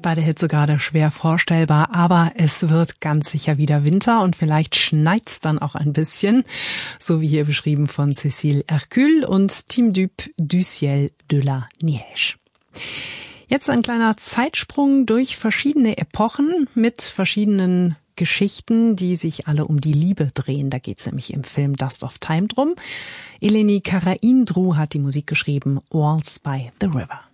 bei der Hitze gerade schwer vorstellbar, aber es wird ganz sicher wieder Winter und vielleicht schneit's dann auch ein bisschen, so wie hier beschrieben von Cécile Hercule und Tim Dupe du Ciel de la Neige. Jetzt ein kleiner Zeitsprung durch verschiedene Epochen mit verschiedenen Geschichten, die sich alle um die Liebe drehen. Da geht's nämlich im Film Dust of Time drum. Eleni Karaindrou hat die Musik geschrieben, Waltz by the River.